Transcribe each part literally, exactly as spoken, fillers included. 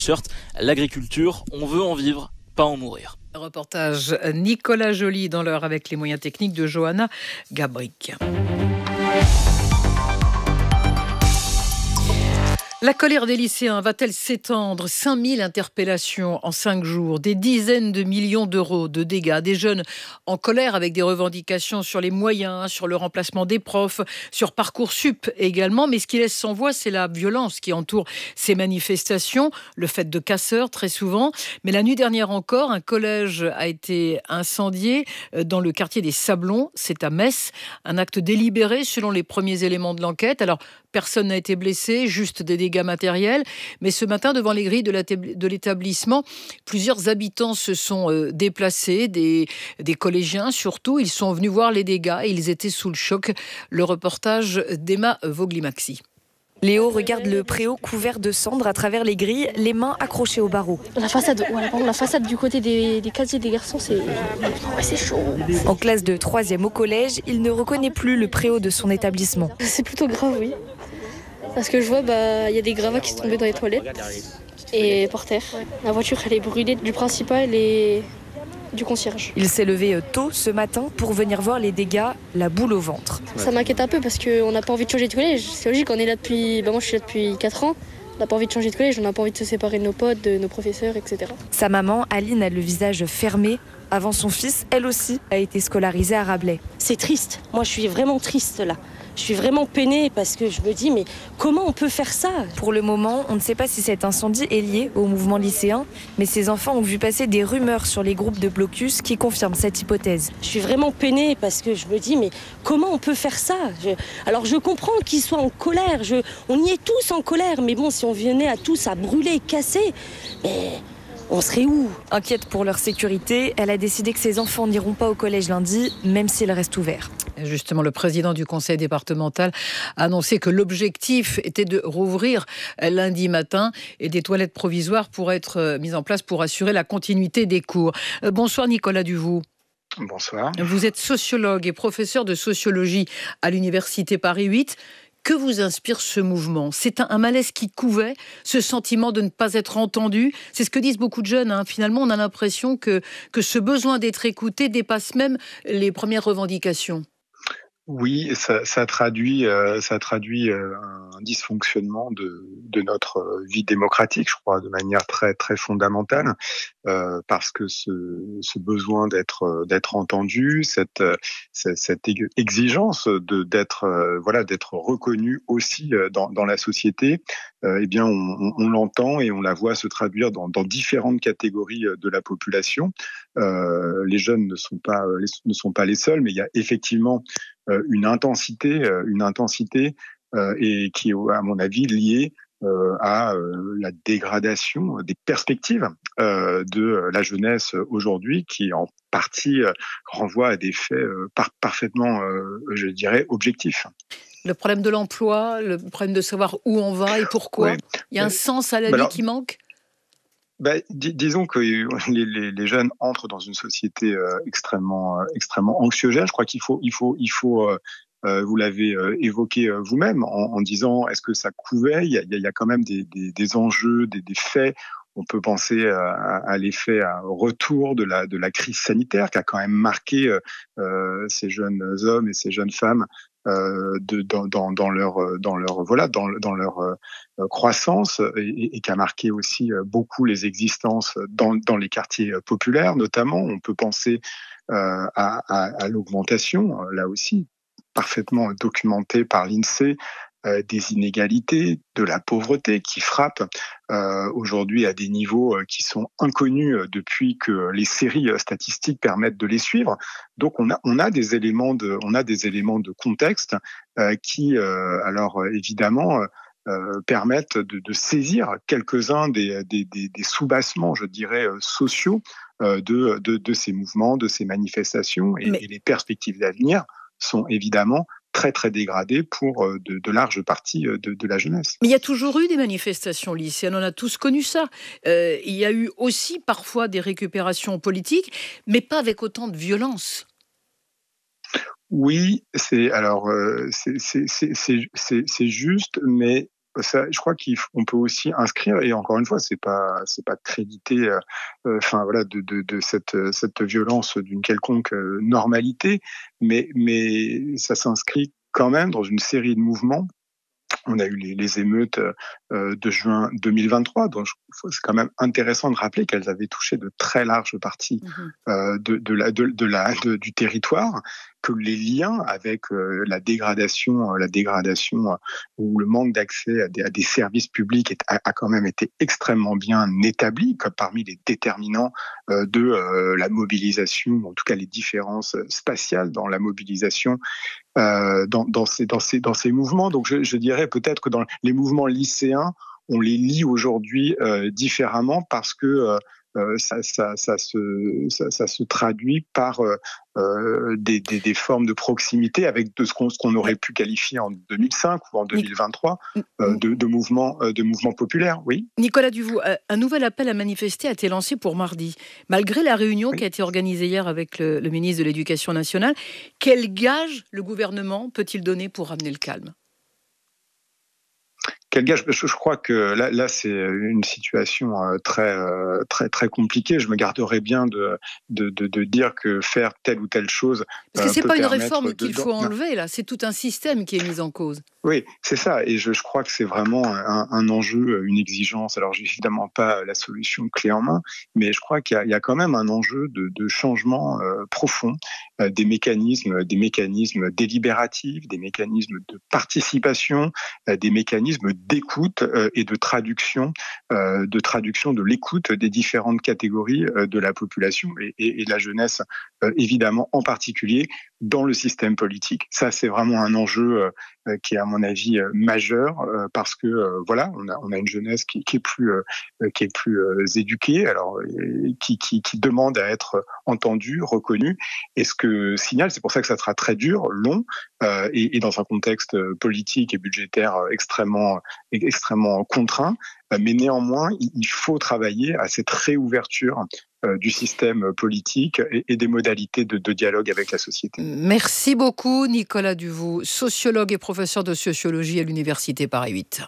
L'agriculture, on veut en vivre, pas en mourir. Reportage Nicolas Joly dans l'heure avec les moyens techniques de Johanna Gabrick. La colère des lycéens va-t-elle s'étendre ? cinq mille interpellations en cinq jours, des dizaines de millions d'euros de dégâts, des jeunes en colère avec des revendications sur les moyens, sur le remplacement des profs, sur Parcoursup également. Mais ce qui laisse sans voix, c'est la violence qui entoure ces manifestations, le fait de casseurs très souvent. Mais la nuit dernière encore, un collège a été incendié dans le quartier des Sablons, c'est à Metz. Un acte délibéré selon les premiers éléments de l'enquête. Alors, personne n'a été blessé, juste des dégâts matériels. Mais ce matin, devant les grilles de l'établissement, plusieurs habitants se sont déplacés, des, des collégiens surtout. Ils sont venus voir les dégâts et ils étaient sous le choc. Le reportage d'Emma Voglimaxi. Léo regarde le préau couvert de cendres à travers les grilles, les mains accrochées au barreau. La façade, ouais, par contre, la façade du côté des, des casiers des garçons, c'est, ouais, c'est chaud. En classe de troisième au collège, il ne reconnaît plus le préau de son établissement. C'est plutôt grave, oui. Parce que je vois, bah, y a des gravats qui sont tombés dans les toilettes et par terre. La voiture, elle est brûlée du principal et du concierge. Il s'est levé tôt ce matin pour venir voir les dégâts, la boule au ventre. Ça m'inquiète un peu parce qu'on n'a pas envie de changer de collège. C'est logique, on est là depuis, bah moi je suis là depuis quatre ans. On n'a pas envie de changer de collège, on n'a pas envie de se séparer de nos potes, de nos professeurs, et cetera. Sa maman, Aline, a le visage fermé. Avant son fils, elle aussi a été scolarisée à Rabelais. C'est triste. Moi, je suis vraiment triste là. Je suis vraiment peinée parce que je me dis, mais comment on peut faire ça ? Pour le moment, on ne sait pas si cet incendie est lié au mouvement lycéen, mais ces enfants ont vu passer des rumeurs sur les groupes de blocus qui confirment cette hypothèse. Je suis vraiment peinée parce que je me dis, mais comment on peut faire ça ? je... Alors je comprends qu'ils soient en colère, je... on y est tous en colère, mais bon, si on venait à tous à brûler, casser, mais... on serait où ? Inquiète pour leur sécurité, elle a décidé que ses enfants n'iront pas au collège lundi, même s'il reste ouvert. Justement, le président du conseil départemental a annoncé que l'objectif était de rouvrir lundi matin et des toilettes provisoires pourraient être mises en place pour assurer la continuité des cours. Bonsoir Nicolas Duvaux. Bonsoir. Vous êtes sociologue et professeur de sociologie à l'université Paris huit. Que vous inspire ce mouvement ? C'est un, un malaise qui couvait, ce sentiment de ne pas être entendu. C'est ce que disent beaucoup de jeunes. Hein. Finalement, on a l'impression que, que ce besoin d'être écouté dépasse même les premières revendications. Oui, ça, ça traduit, euh, ça traduit euh, un dysfonctionnement de, de notre vie démocratique, je crois, de manière très très fondamentale, euh, parce que ce, ce besoin d'être d'être entendu, cette cette, cette exigence de d'être euh, voilà d'être reconnu aussi dans dans la société, euh, eh bien on, on l'entend et on la voit se traduire dans, dans différentes catégories de la population. Euh, les jeunes ne sont pas ne sont pas les seuls, mais il y a effectivement une intensité, une intensité euh, et qui est, à mon avis, liée euh, à euh, la dégradation des perspectives euh, de la jeunesse aujourd'hui, qui en partie euh, renvoie à des faits euh, par, parfaitement, euh, je dirais, objectifs. Le problème de l'emploi, le problème de savoir où on va et pourquoi. Ouais. Il y a un sens à la vie alors, qui manque. Ben, dis, disons que les, les, les jeunes entrent dans une société euh, extrêmement, euh, extrêmement anxiogène. Je crois qu'il faut, il faut, il faut. Euh, euh, vous l'avez euh, évoqué euh, vous-même en, en disant est-ce que ça couvait ? Il y a, il y a quand même des, des, des enjeux, des, des faits. On peut penser à, à l'effet à retour de la, de la crise sanitaire qui a quand même marqué euh, ces jeunes hommes et ces jeunes femmes euh, de, dans, dans, dans leur, dans leur, voilà, dans, dans leur euh, croissance et, et qui a marqué aussi beaucoup les existences dans, dans les quartiers populaires, notamment. On peut penser euh, à, à, à l'augmentation, là aussi, parfaitement documentée par l'INSEE, Euh, des inégalités, de la pauvreté qui frappe euh, aujourd'hui à des niveaux euh, qui sont inconnus euh, depuis que les séries euh, statistiques permettent de les suivre. Donc on a on a des éléments de on a des éléments de contexte euh, qui euh, alors évidemment euh, permettent de, de saisir quelques-uns des des, des, des soubassements, je dirais, euh, sociaux euh, de, de de ces mouvements, de ces manifestations et, Mais... et les perspectives d'avenir sont évidemment très très dégradé pour de, de larges parties de, de la jeunesse. Mais il y a toujours eu des manifestations lycéennes, on a tous connu ça. Euh, il y a eu aussi parfois des récupérations politiques, mais pas avec autant de violence. Oui, c'est alors euh, c'est, c'est, c'est, c'est, c'est, c'est juste, mais ça, je crois qu'on peut aussi inscrire, et encore une fois, c'est pas, c'est pas créditer, euh, enfin voilà, de, de, de cette, cette violence d'une quelconque normalité, mais, mais ça s'inscrit quand même dans une série de mouvements. On a eu les, les émeutes euh, de juin deux mille vingt-trois, donc c'est quand même intéressant de rappeler qu'elles avaient touché de très larges parties euh, de, de la, de, de la, de, du territoire, que les liens avec euh, la dégradation, euh, la dégradation euh, ou le manque d'accès à des, à des services publics est, a, a quand même été extrêmement bien établi, comme parmi les déterminants euh, de euh, la mobilisation, en tout cas les différences spatiales dans la mobilisation euh, dans, dans, ces, dans, ces, dans ces mouvements. Donc je, je dirais peut-être que dans les mouvements lycéens, on les lit aujourd'hui euh, différemment parce que euh, Euh, ça, ça, ça, se, ça, ça se traduit par euh, euh, des, des, des formes de proximité avec de ce qu'on, ce qu'on aurait pu qualifier en deux mille cinq ou en deux mille vingt-trois euh, de, de, mouvements, euh, de mouvements populaires. Oui. Nicolas Duvaux, un nouvel appel à manifester a été lancé pour mardi. Malgré la réunion oui. qui a été organisée hier avec le, le ministre de l'Éducation nationale, quel gage le gouvernement peut-il donner pour ramener le calme ? Quel gage ? Je, je crois que là, là, c'est une situation très, très, très compliquée. Je me garderais bien de, de, de, de dire que faire telle ou telle chose. Parce que c'est peut pas une réforme de... qu'il faut enlever là, c'est tout un système qui est mis en cause. Oui, c'est ça. Et je, je crois que c'est vraiment un, un enjeu, une exigence. Alors, j'ai évidemment pas la solution clé en main, mais je crois qu'il y a, il y a quand même un enjeu de, de changement euh, profond euh, des mécanismes, des mécanismes délibératifs, des mécanismes de participation, euh, des mécanismes d'écoute euh, et de traduction, euh, de traduction de l'écoute des différentes catégories euh, de la population et, et, et de la jeunesse, euh, évidemment, en particulier dans le système politique. Ça, c'est vraiment un enjeu euh, qui est, à mon avis, euh, majeur euh, parce que euh, voilà, on a, on a une jeunesse qui, qui est plus, euh, qui est plus euh, éduquée, alors euh, qui, qui, qui demande à être entendue, reconnue. Et ce que signale, c'est pour ça que ça sera très dur, long, euh, et, et dans un contexte politique et budgétaire extrêmement, extrêmement contraint. Mais néanmoins, il faut travailler à cette réouverture du système politique et des modalités de, de dialogue avec la société. Merci beaucoup Nicolas Duvaux, sociologue et professeur de sociologie à l'Université Paris huit.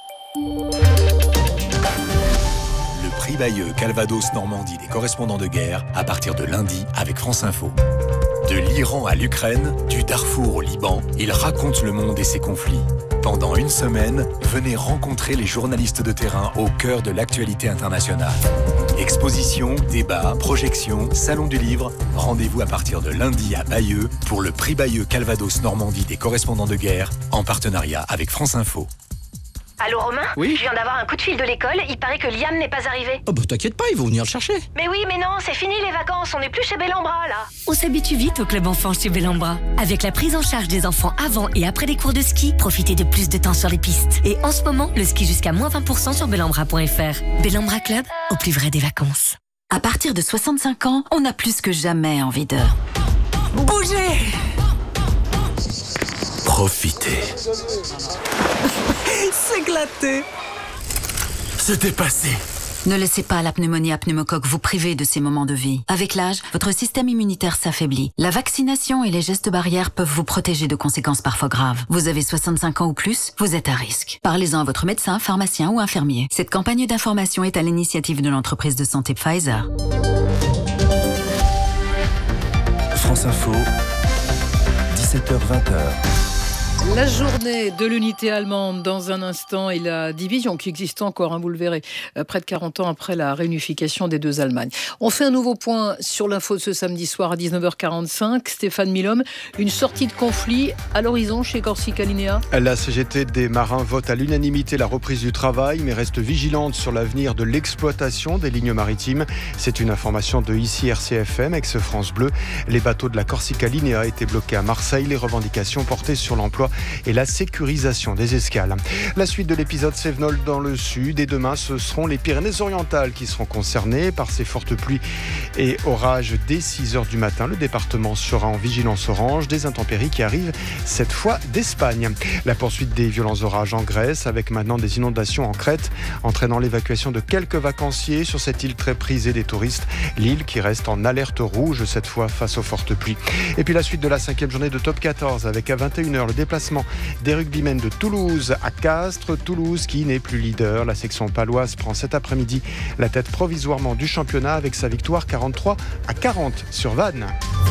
Le prix Bayeux Calvados Normandie des correspondants de guerre à partir de lundi avec France Info. De l'Iran à l'Ukraine, du Darfour au Liban, ils racontent le monde et ses conflits. Pendant une semaine, venez rencontrer les journalistes de terrain au cœur de l'actualité internationale. Expositions, débats, projections, salon du livre. Rendez-vous à partir de lundi à Bayeux pour le prix Bayeux Calvados Normandie des correspondants de guerre en partenariat avec France Info. Allô Romain ? Oui ? Je viens d'avoir un coup de fil de l'école, il paraît que Liam n'est pas arrivé. Oh bah t'inquiète pas, ils vont venir le chercher. Mais oui, mais non, c'est fini les vacances, on n'est plus chez Bellambra là. On s'habitue vite au club enfant chez Bellambra. Avec la prise en charge des enfants avant et après les cours de ski, profitez de plus de temps sur les pistes. Et en ce moment, le ski jusqu'à moins vingt pour cent sur bellambra point f r. Bellambra Club, au plus vrai des vacances. À partir de soixante-cinq ans, on a plus que jamais envie de... bouger. Profitez. S'éclater. C'était passé. Ne laissez pas la pneumonie à pneumocoque vous priver de ces moments de vie. Avec l'âge, votre système immunitaire s'affaiblit. La vaccination et les gestes barrières peuvent vous protéger de conséquences parfois graves. Vous avez soixante-cinq ans ou plus, vous êtes à risque. Parlez-en à votre médecin, pharmacien ou infirmier. Cette campagne d'information est à l'initiative de l'entreprise de santé Pfizer. France Info, dix-sept heures vingt. La journée de l'unité allemande dans un instant et la division qui existe encore, hein, vous le verrez, près de quarante ans après la réunification des deux Allemagnes. On fait un nouveau point sur l'info de ce samedi soir à dix-neuf heures quarante-cinq. Stéphane Milhomme, une sortie de conflit à l'horizon chez Corsica Linea. La C G T des marins vote à l'unanimité la reprise du travail, mais reste vigilante sur l'avenir de l'exploitation des lignes maritimes. C'est une information de ici R C F M, ex-France Bleu. Les bateaux de la Corsica Linea étaient bloqués à Marseille. Les revendications portaient sur l'emploi et la sécurisation des escales. La suite de l'épisode Cévenol dans le sud, et demain ce seront les Pyrénées-Orientales qui seront concernées par ces fortes pluies et orages dès six heures du matin. Le département sera en vigilance orange, des intempéries qui arrivent cette fois d'Espagne. La poursuite des violents orages en Grèce avec maintenant des inondations en Crète entraînant l'évacuation de quelques vacanciers sur cette île très prisée des touristes. L'île qui reste en alerte rouge cette fois face aux fortes pluies. Et puis la suite de la cinquième journée de Top quatorze avec à vingt et une heures le déplacement déplacement des rugbymen de Toulouse à Castres. Toulouse qui n'est plus leader. La section paloise prend cet après-midi la tête provisoirement du championnat avec sa victoire quarante-trois à quarante sur Vannes.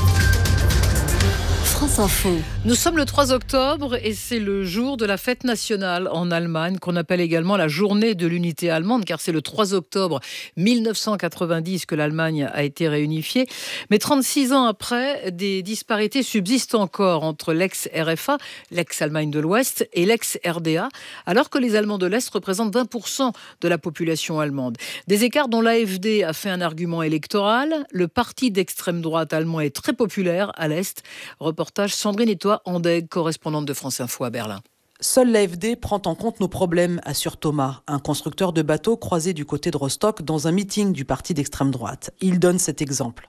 France Info. Nous sommes le trois octobre et c'est le jour de la fête nationale en Allemagne qu'on appelle également la journée de l'unité allemande car c'est le trois octobre mille neuf cent quatre-vingt-dix que l'Allemagne a été réunifiée. Mais trente-six ans après, des disparités subsistent encore entre l'ex-R F A, l'ex-Allemagne de l'Ouest et l'ex-R D A alors que les Allemands de l'Est représentent vingt pour cent de la population allemande. Des écarts dont l'A F D a fait un argument électoral. Le parti d'extrême droite allemand est très populaire à l'Est. Reportage Sandrine Etoy-Andeg, correspondante de France Info à Berlin. Seule l'A F D prend en compte nos problèmes, assure Thomas, un constructeur de bateaux croisé du côté de Rostock dans un meeting du parti d'extrême droite. Il donne cet exemple.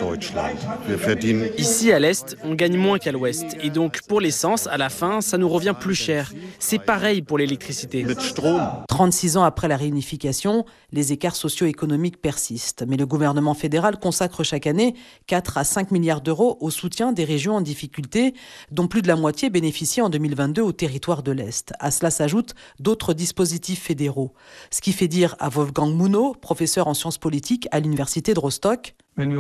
Ici à l'Est, on gagne moins qu'à l'Ouest. Et donc pour l'essence, à la fin, ça nous revient plus cher. C'est pareil pour l'électricité. trente-six ans après la réunification, les écarts socio-économiques persistent. Mais le gouvernement fédéral consacre chaque année quatre à cinq milliards d'euros au soutien des régions en difficulté, dont plus de la moitié bénéficient en deux mille vingt-deux au territoire de l'Est. À cela s'ajoutent d'autres dispositifs fédéraux. Ce qui fait dire à Wolfgang Muno, professeur en sciences politiques à l'université de Rostock,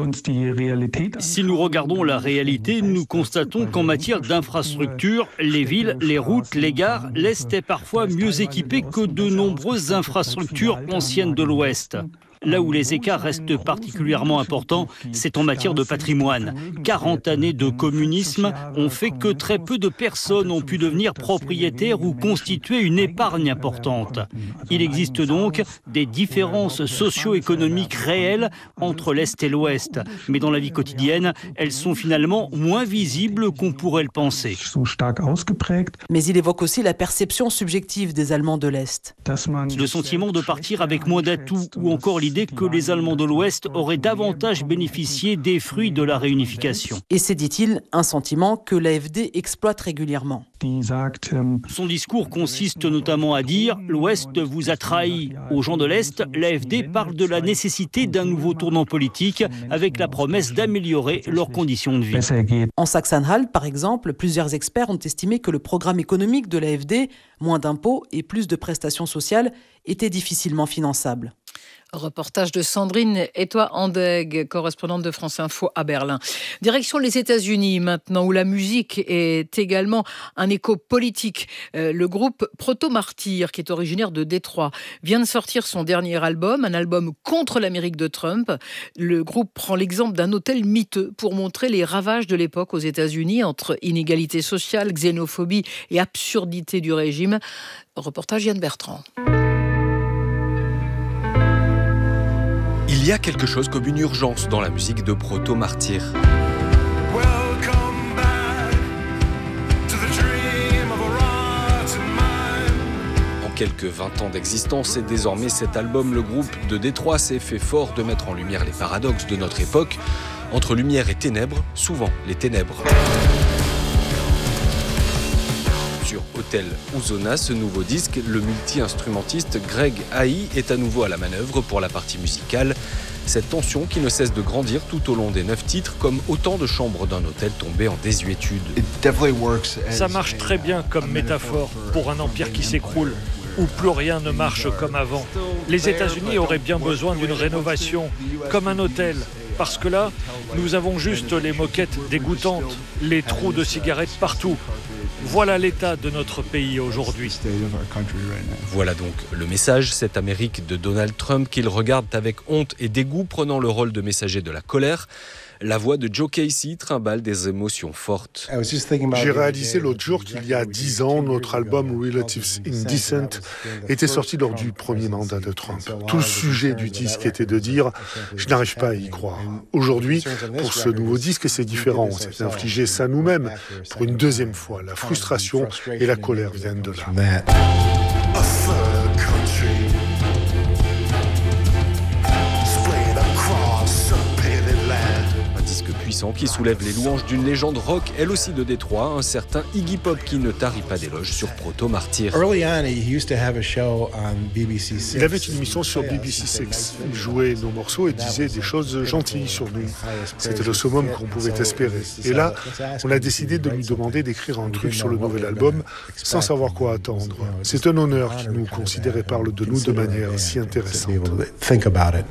si nous regardons la réalité, nous constatons qu'en matière d'infrastructures, les villes, les routes, les gares, l'Est est parfois mieux équipé que de nombreuses infrastructures anciennes de l'Ouest. Là où les écarts restent particulièrement importants, c'est en matière de patrimoine. quarante années de communisme ont fait que très peu de personnes ont pu devenir propriétaires ou constituer une épargne importante. Il existe donc des différences socio-économiques réelles entre l'Est et l'Ouest. Mais dans la vie quotidienne, elles sont finalement moins visibles qu'on pourrait le penser. Mais il évoque aussi la perception subjective des Allemands de l'Est. Le sentiment de partir avec moins d'atouts ou encore l'idée que les Allemands de l'Ouest auraient davantage bénéficié des fruits de la réunification. Et c'est, dit-il, un sentiment que l'A F D exploite régulièrement. Son discours consiste notamment à dire « l'Ouest vous a trahi ». Aux gens de l'Est, l'A F D parle de la nécessité d'un nouveau tournant politique avec la promesse d'améliorer leurs conditions de vie. En Saxe-Anhalt, par exemple, plusieurs experts ont estimé que le programme économique de l'A F D, moins d'impôts et plus de prestations sociales, était difficilement finançable. Reportage de Sandrine Etoy-Andeg, correspondante de France Info à Berlin. Direction les États-Unis maintenant, où la musique est également un écho politique. Euh, le groupe Proto-Martyr, qui est originaire de Détroit, vient de sortir son dernier album, un album contre l'Amérique de Trump. Le groupe prend l'exemple d'un hôtel miteux pour montrer les ravages de l'époque aux États-Unis entre inégalité sociale, xénophobie et absurdité du régime. Reportage Yann Bertrand. Il y a quelque chose comme une urgence dans la musique de Proto-Martyr. En quelques vingt ans d'existence et désormais cet album, le groupe de Détroit s'est fait fort de mettre en lumière les paradoxes de notre époque. Entre lumière et ténèbres, souvent les ténèbres. Sur Hotel Uzona, ce nouveau disque, le multi-instrumentiste Greg Haï est à nouveau à la manœuvre pour la partie musicale. Cette tension qui ne cesse de grandir tout au long des neuf titres, comme autant de chambres d'un hôtel tombé en désuétude. Ça marche très bien comme métaphore pour un empire qui s'écroule, où plus rien ne marche comme avant. Les États-Unis auraient bien besoin d'une rénovation, comme un hôtel. Parce que là, nous avons juste les moquettes dégoûtantes, les trous de cigarettes partout. Voilà l'état de notre pays aujourd'hui. Voilà donc le message, cette Amérique de Donald Trump qu'il regarde avec honte et dégoût, prenant le rôle de messager de la colère. La voix de Joe Casey trimballe des émotions fortes. J'ai réalisé l'autre jour qu'il y a dix ans, notre album Relatives Indecent était sorti lors du premier mandat de Trump. Tout le sujet du disque était de dire « je n'arrive pas à y croire ». Aujourd'hui, pour ce nouveau disque, c'est différent. On s'est infligé ça nous-mêmes. Pour une deuxième fois, la frustration et la colère viennent de là. puissant qui soulève les louanges d'une légende rock, elle aussi de Détroit, un certain Iggy Pop qui ne tarit pas d'éloges sur Proto Martyr. Il avait une émission sur B B C six. Il jouait nos morceaux et disait des choses gentilles sur nous. C'était le summum qu'on pouvait espérer. Et là, on a décidé de lui demander d'écrire un truc sur le nouvel album sans savoir quoi attendre. C'est un honneur qu'il nous considère et parle de nous de manière si intéressante.